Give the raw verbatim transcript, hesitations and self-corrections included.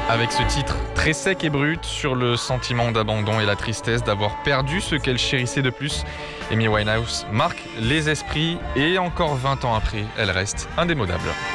Avec ce titre très sec et brut sur le sentiment d'abandon et la tristesse d'avoir perdu ce qu'elle chérissait de plus, Amy Winehouse marque les esprits et encore vingt ans après, elle reste indémodable.